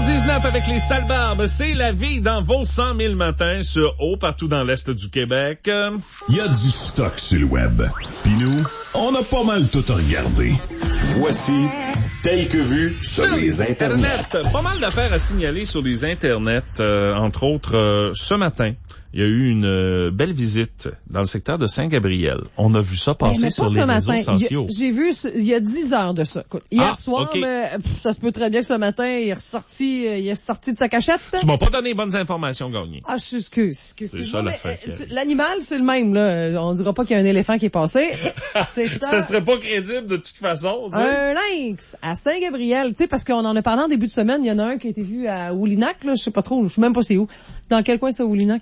19 avec les sales barbes. C'est la vie dans vos 100 000 matins sur eau partout dans l'Est du Québec. Il y a du stock sur le web. Puis nous, on a pas mal tout regardé. Voici Tel que vu sur les internets. Pas mal d'affaires à signaler sur les internets. Entre autres, ce matin, il y a eu une belle visite dans le secteur de Saint-Gabriel. On a vu ça passer sur les réseaux sociaux. J'ai vu il y a 10 heures de ça. Écoute, hier soir, okay. Mais, ça se peut très bien que ce matin, il est sorti de sa cachette. Tu m'as pas donné les bonnes informations, Gagné. Ah, je excuse. C'est ça l'affaire. L'animal, c'est le même, là. On dira pas qu'il y a un éléphant qui est passé. Ça serait pas crédible de toute façon, tu sais. Un lynx à Saint-Gabriel, tu sais, parce qu'on en a parlé en début de semaine. Il y en a un qui a été vu à Oulinac, là. Je sais pas trop. Je sais même pas c'est où. Dans quel coin c'est Oulinac?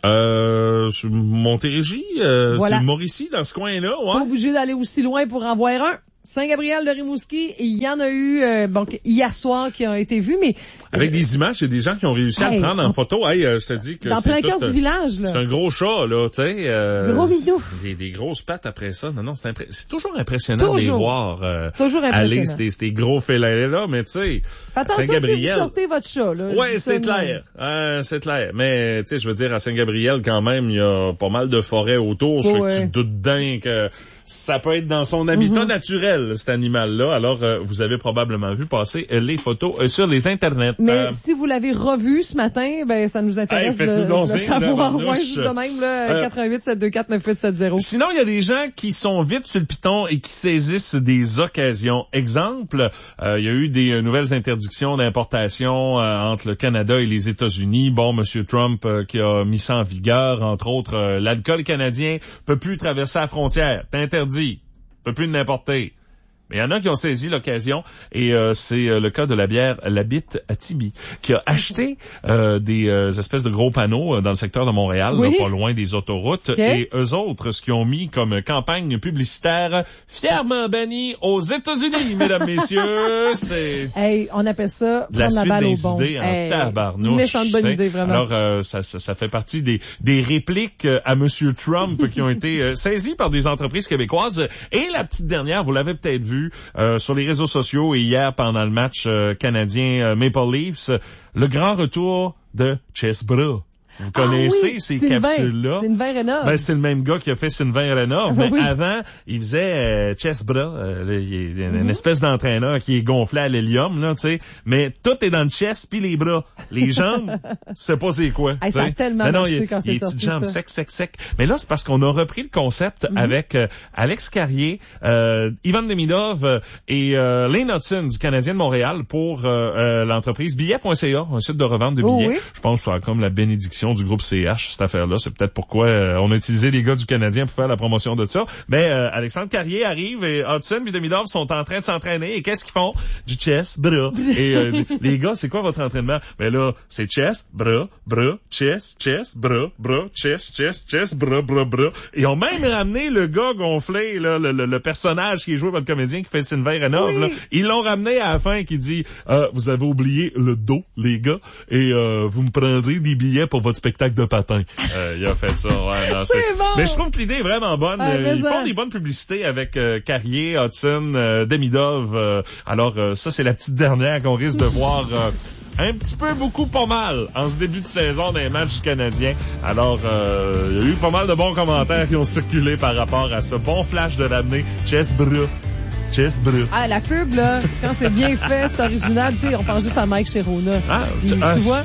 Sur Montérégie, voilà. Mauricie, dans ce coin-là, ouais. Pas obligé d'aller aussi loin pour en voir un. Saint-Gabriel de Rimouski, il y en a eu hier soir qui ont été vus, mais avec des images, il y a des gens qui ont réussi à le prendre en photo. Je te dis que dans c'est plein cœur du village, là. C'est un gros chat, là, tu sais. Gros vidéo. Des grosses pattes après ça. Non, c'est toujours impressionnant de les voir. Toujours impressionnant. Aller ces gros félins-là, mais tu sais. Attention Saint-Gabriel. si vous sortez votre chat, là. Ouais, c'est clair. C'est clair. Mais, tu sais, je veux dire, à Saint-Gabriel, quand même, il y a pas mal de forêts autour. Je sais que tu doutes bien que ça peut être dans son habitat naturel, cet animal-là. Alors, vous avez probablement vu passer les photos sur les internets. Mais si vous l'avez revu ce matin, ben ça nous intéresse de savoir. Ouais, juste de même, là, 88 724 9870. Sinon, il y a des gens qui sont vite sur le piton et qui saisissent des occasions. Exemple, il y a eu des nouvelles interdictions d'importation entre le Canada et les États-Unis. Bon, M. Trump qui a mis ça en vigueur, entre autres, l'alcool canadien peut plus traverser la frontière. Interdit. Peut plus l'importer. Mais il y en a qui ont saisi l'occasion et c'est le cas de la bière La Bite à Tibi qui a acheté des espèces de gros panneaux dans le secteur de Montréal, là, pas loin des autoroutes. Et eux autres, ce qu'ils ont mis comme campagne publicitaire fièrement bannie aux États-Unis, mesdames, messieurs, c'est... Hey, on appelle ça prendre la balle au bon. En tabarnouche. Méchante bonne idée, vraiment. Alors, ça fait partie des répliques à Monsieur Trump qui ont été saisies par des entreprises québécoises. Et la petite dernière, vous l'avez peut-être vu, sur les réseaux sociaux et hier pendant le match canadien Maple Leafs, le grand retour de Chessbra. Vous connaissez ces capsules-là? Sylvain Rénov. Ben, c'est le même gars qui a fait Sylvain Rénov, mais avant, il faisait Chessbra. Il y a une espèce d'entraîneur qui est gonflé à l'hélium, là, tu sais. Mais tout est dans le chest puis les bras. Les jambes, c'est pas c'est quoi. Ça a tellement marché quand c'est sorti, jambes sec. Mais là, c'est parce qu'on a repris le concept avec Alex Carrier, Ivan Demidov et Lane Hudson du Canadien de Montréal pour l'entreprise billet.ca, un site de revente de billets. Oui. Je pense que c'est comme la bénédiction du groupe CH, cette affaire-là. C'est peut-être pourquoi on a utilisé les gars du Canadien pour faire la promotion de ça. Mais Alexandre Carrier arrive et Hudson et Demidov sont en train de s'entraîner. Et qu'est-ce qu'ils font? Du chest, bras. Et les gars, c'est quoi votre entraînement? Ben là, c'est chest, bras, chest, bras, chest, bras. Ils ont même ramené le gars gonflé, là, le personnage qui est joué par le comédien qui fait Sylvain Rénov. Là. Ils l'ont ramené à la fin qui dit vous avez oublié le dos, les gars, et vous me prendrez des billets pour votre spectacle de patin. Il a fait ça, ouais. Non, c'est bon. Mais je trouve que l'idée est vraiment bonne. Ils font des bonnes publicités avec Carrier, Hudson, Demidov. Alors, ça, c'est la petite dernière qu'on risque de voir un petit peu pas mal en ce début de saison des matchs canadiens. Alors, il y a eu pas mal de bons commentaires qui ont circulé par rapport à ce bon flash de l'année. Chessbra. Ah, la pub, là, quand c'est bien fait, c'est original, tu sais, on pense juste à Mike Sherona. Tu vois?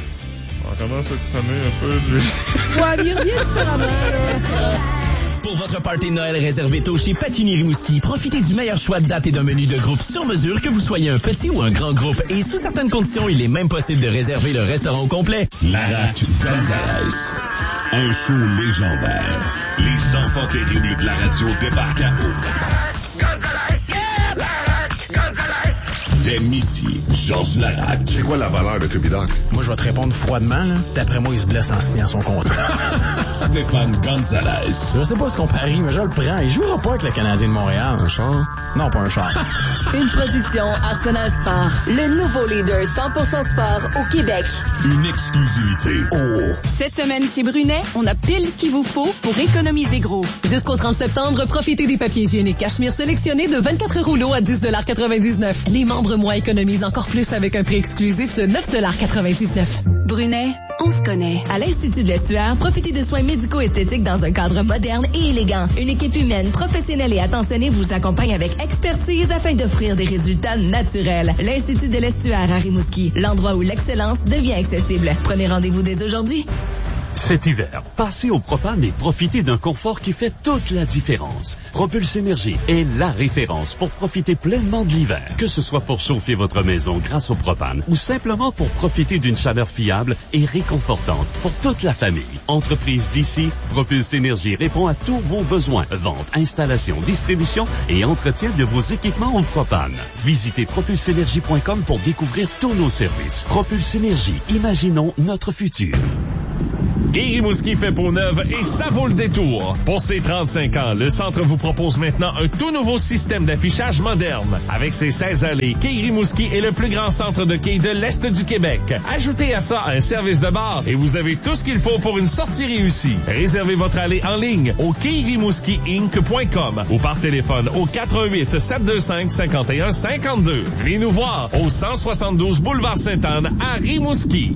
On commence à étonner un peu. Ouais, il revient différemment, là. Pour votre party de Noël réservé tôt chez Patini Rimouski, profitez du meilleur choix de date et d'un menu de groupe sur mesure, que vous soyez un petit ou un grand groupe. Et sous certaines conditions, il est même possible de réserver le restaurant au complet. Larac Gonzalez. Un show légendaire. Les enfants terribles de la radio débarquent à eau. Gonzalez! Yeah! Larac Gonzalez! Dès midi, Georges Larac. C'est quoi la valeur de Cubidoc? Moi, je vais te répondre froidement, là. D'après moi, il se blesse en signant son contrat. Stéphane Gonzalez. Je sais pas ce qu'on parie, mais je le prends. Il jouera pas avec le Canadien de Montréal. Un char? Non, pas un char. Une production Arsenal Sport. Le nouveau leader 100% sport au Québec. Une exclusivité. Oh! Cette semaine chez Brunet, on a pile ce qu'il vous faut pour économiser gros. Jusqu'au 30 septembre, profitez des papiers hygiéniques Cachemire sélectionnés de 24 rouleaux à 10,99 $. Les membres mois, économise encore plus avec un prix exclusif de 9,99 $. Brunet, on se connaît. À l'Institut de l'Estuaire, profitez de soins médico-esthétiques dans un cadre moderne et élégant. Une équipe humaine, professionnelle et attentionnée vous accompagne avec expertise afin d'offrir des résultats naturels. L'Institut de l'Estuaire à Rimouski, l'endroit où l'excellence devient accessible. Prenez rendez-vous dès aujourd'hui. Cet hiver, passez au propane et profitez d'un confort qui fait toute la différence. Propulse Énergie est la référence pour profiter pleinement de l'hiver. Que ce soit pour chauffer votre maison grâce au propane ou simplement pour profiter d'une chaleur fiable et réconfortante pour toute la famille. Entreprise d'ici, Propulse Énergie répond à tous vos besoins. Vente, installation, distribution et entretien de vos équipements au propane. Visitez propulseénergie.com pour découvrir tous nos services. Propulse Énergie, imaginons notre futur. Rimouski fait peau neuve et ça vaut le détour. Pour ses 35 ans, le centre vous propose maintenant un tout nouveau système d'affichage moderne. Avec ses 16 allées, Quai Rimouski est le plus grand centre de quai de l'Est du Québec. Ajoutez à ça un service de bar et vous avez tout ce qu'il faut pour une sortie réussie. Réservez votre allée en ligne au quairimouskiinc.com ou par téléphone au 88 725 51 52. Venez nous voir au 172 boulevard Sainte-Anne à Rimouski.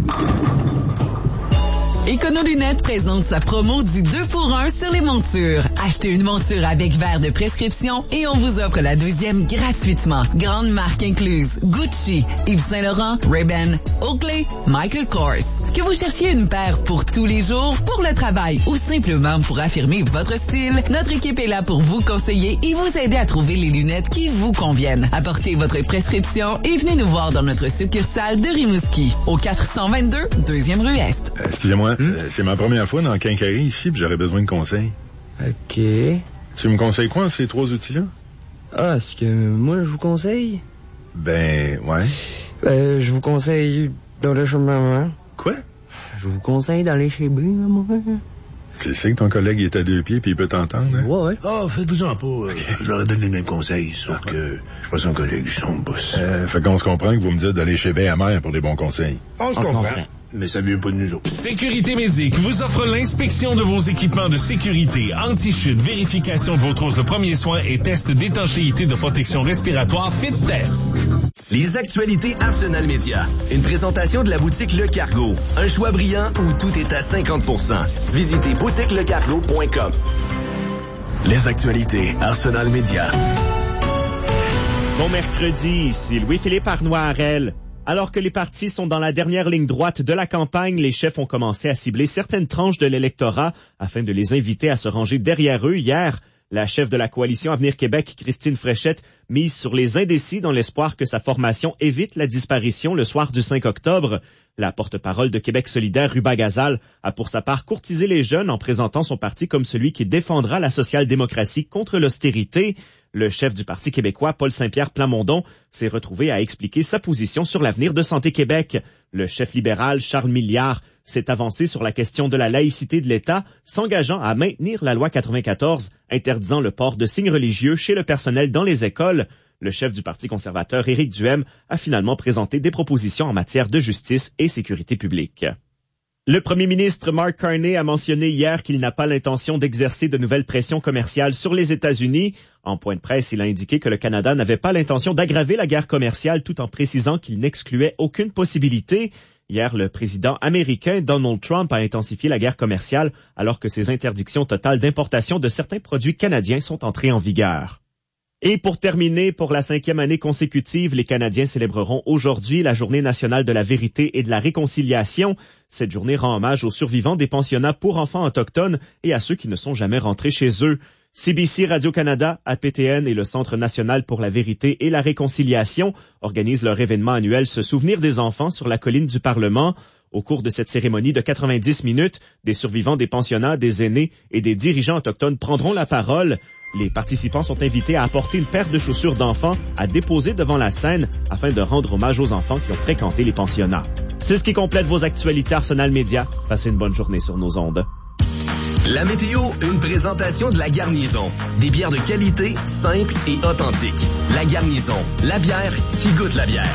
Econolunettes présente sa promo du 2 pour 1 sur les montures. Achetez une monture avec verre de prescription et on vous offre la deuxième gratuitement. Grande marque incluse Gucci, Yves Saint-Laurent, Ray-Ban, Oakley, Michael Kors. Que vous cherchiez une paire pour tous les jours, pour le travail ou simplement pour affirmer votre style, notre équipe est là pour vous conseiller et vous aider à trouver les lunettes qui vous conviennent. Apportez votre prescription et venez nous voir dans notre succursale de Rimouski, au 422 2e rue Est. Excusez-moi, c'est ma première fois dans le Quincaillerie ici, puis j'aurais besoin de conseils. OK. Tu me conseilles quoi, ces trois outils-là? Ah, ce que moi, je vous conseille? Ben, ouais. Je vous conseille d'aller chez maman. Quoi? Je vous conseille d'aller chez B, maman. Tu sais que ton collègue est à 2 pieds puis il peut t'entendre, hein? Ouais. Ah, faites-vous-en pas. Okay. Je leur donne les mêmes conseils, sauf que je suis pas son collègue, je suis son boss. Fait qu'on se comprend que vous me dites d'aller chez B à mère pour des bons conseils. On se comprend. Mais ça vient pas de nous autres. Sécurité Médic vous offre l'inspection de vos équipements de sécurité, anti-chute, vérification de vos trousses de premiers soins et test d'étanchéité de protection respiratoire Fit Test. Les actualités Arsenal Média. Une présentation de la boutique Le Cargo. Un choix brillant où tout est à 50%. Visitez boutiquelecargo.com. Les actualités Arsenal Média. Bon mercredi, ici Louis-Philippe Arnoirel. Alors que les partis sont dans la dernière ligne droite de la campagne, les chefs ont commencé à cibler certaines tranches de l'électorat afin de les inviter à se ranger derrière eux. Hier, la chef de la coalition Avenir Québec, Christine Fréchette, mise sur les indécis dans l'espoir que sa formation évite la disparition le soir du 5 octobre. La porte-parole de Québec solidaire, Ruba Gazal, a pour sa part courtisé les jeunes en présentant son parti comme celui qui défendra la social-démocratie contre l'austérité. Le chef du Parti québécois, Paul Saint-Pierre Plamondon, s'est retrouvé à expliquer sa position sur l'avenir de Santé Québec. Le chef libéral, Charles Milliard, s'est avancé sur la question de la laïcité de l'État, s'engageant à maintenir la loi 94, interdisant le port de signes religieux chez le personnel dans les écoles. Le chef du Parti conservateur, Éric Duhem, a finalement présenté des propositions en matière de justice et sécurité publique. Le premier ministre Mark Carney a mentionné hier qu'il n'a pas l'intention d'exercer de nouvelles pressions commerciales sur les États-Unis. En point de presse, il a indiqué que le Canada n'avait pas l'intention d'aggraver la guerre commerciale tout en précisant qu'il n'excluait aucune possibilité. Hier, le président américain Donald Trump a intensifié la guerre commerciale alors que ses interdictions totales d'importation de certains produits canadiens sont entrées en vigueur. Et pour terminer, pour la 5e année consécutive, les Canadiens célébreront aujourd'hui la Journée nationale de la vérité et de la réconciliation. Cette journée rend hommage aux survivants des pensionnats pour enfants autochtones et à ceux qui ne sont jamais rentrés chez eux. CBC Radio-Canada, APTN et le Centre national pour la vérité et la réconciliation organisent leur événement annuel Se souvenir des enfants sur la colline du Parlement. Au cours de cette cérémonie de 90 minutes, des survivants des pensionnats, des aînés et des dirigeants autochtones prendront la parole. Les participants sont invités à apporter une paire de chaussures d'enfants à déposer devant la scène afin de rendre hommage aux enfants qui ont fréquenté les pensionnats. C'est ce qui complète vos actualités Arsenal Média. Passez une bonne journée sur nos ondes. La météo, une présentation de La Garnison. Des bières de qualité, simples et authentiques. La Garnison, la bière qui goûte la bière.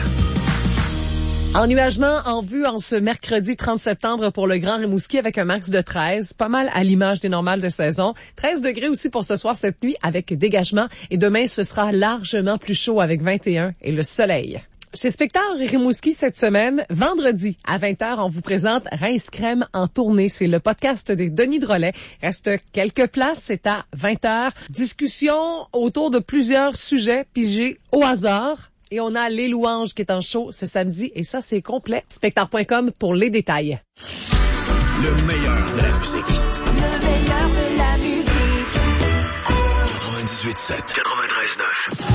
Ennuagement en vue en ce mercredi 30 septembre pour le Grand Rimouski avec un max de 13, pas mal à l'image des normales de saison. 13 degrés aussi pour ce soir, cette nuit avec dégagement. Et demain, ce sera largement plus chaud avec 21 et le soleil. Chez Spectacle Rimouski cette semaine, vendredi à 20h, on vous présente Rince Crème en tournée. C'est le podcast des Denis Drolet. Reste quelques places, c'est à 20h. Discussion autour de plusieurs sujets pigés au hasard. Et on a Les Louanges qui est en show ce samedi. Et ça, c'est complet. Spectacle.com pour les détails. Le meilleur de la musique. Le meilleur de la musique. 98.7. 93.9.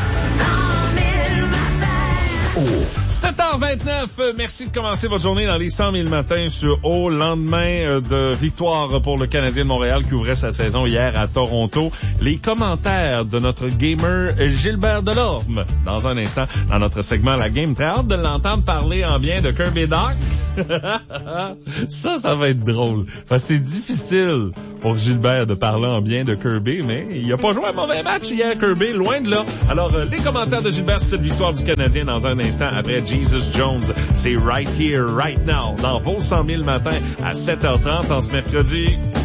7h29, merci de commencer votre journée dans les 100 000 matins sur au lendemain de victoire pour le Canadien de Montréal qui ouvrait sa saison hier à Toronto. Les commentaires de notre gamer Gilbert Delorme dans un instant dans notre segment La Game. Très hâte de l'entendre parler en bien de Kirby Dach. Ça va être drôle. Parce que c'est difficile pour Gilbert de parler en bien de Kirby, mais il a pas joué un mauvais match hier, Kirby, loin de là. Alors, les commentaires de Gilbert sur cette victoire du Canadien dans un instant après Jesus Jones. C'est Right Here, Right Now, dans vos 100 000 matins à 7h30 en ce mercredi.